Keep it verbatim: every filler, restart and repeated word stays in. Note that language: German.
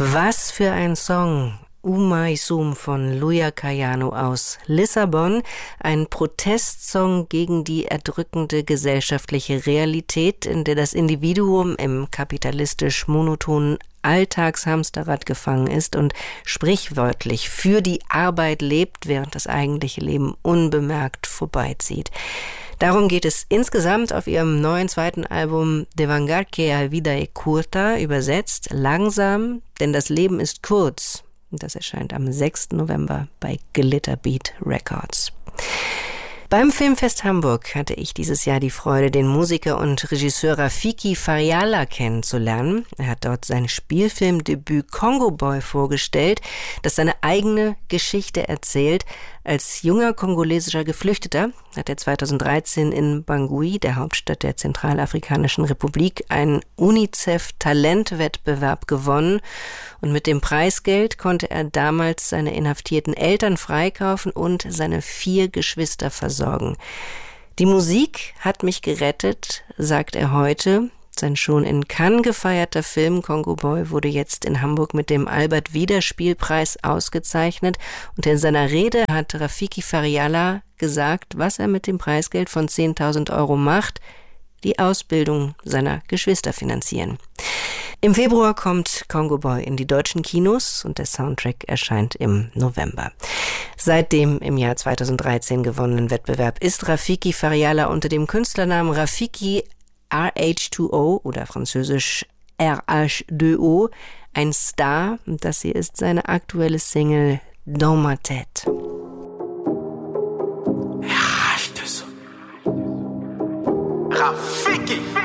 Was für ein Song! Uma Sum von Luia Caiano aus Lissabon, ein Protestsong gegen die erdrückende gesellschaftliche Realität, in der das Individuum im kapitalistisch monotonen Alltagshamsterrad gefangen ist und sprichwörtlich für die Arbeit lebt, während das eigentliche Leben unbemerkt vorbeizieht. Darum geht es insgesamt auf ihrem neuen zweiten Album Devagar que a vida é curta, übersetzt langsam, denn das Leben ist kurz. Das erscheint am sechsten November bei Glitterbeat Records. Beim Filmfest Hamburg hatte ich dieses Jahr die Freude, den Musiker und Regisseur Rafiki Fariala kennenzulernen. Er hat dort sein Spielfilmdebüt Congo Boy vorgestellt, das seine eigene Geschichte erzählt. Als junger kongolesischer Geflüchteter hat er zweitausenddreizehn in Bangui, der Hauptstadt der Zentralafrikanischen Republik, einen UNICEF-Talentwettbewerb gewonnen. Und mit dem Preisgeld konnte er damals seine inhaftierten Eltern freikaufen und seine vier Geschwister versorgen. Die Musik hat mich gerettet, sagt er heute. Sein schon in Cannes gefeierter Film Congo Boy wurde jetzt in Hamburg mit dem Albert-Wieder-Spielpreis ausgezeichnet. Und in seiner Rede hat Rafiki Fariala gesagt, was er mit dem Preisgeld von zehntausend Euro macht: die Ausbildung seiner Geschwister finanzieren. Im Februar kommt Congo Boy in die deutschen Kinos und der Soundtrack erscheint im November. Seit dem im Jahr zweitausenddreizehn gewonnenen Wettbewerb ist Rafiki Fariala unter dem Künstlernamen Rafiki R H zwei O oder französisch R H zwei O ein Star. Das hier ist seine aktuelle Single Dans ma tête. R H zwei O Rafiki